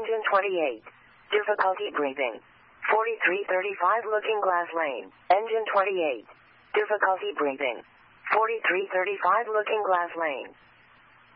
Engine 28. Difficulty breathing. 4335 Looking Glass Lane. Engine 28. Difficulty breathing. 4335 Looking Glass Lane.